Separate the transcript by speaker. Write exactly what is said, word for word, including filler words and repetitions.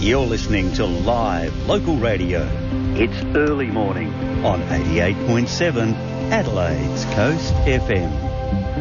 Speaker 1: You're listening to live local radio. It's early morning on eighty-eight point seven Adelaide's Coast F M.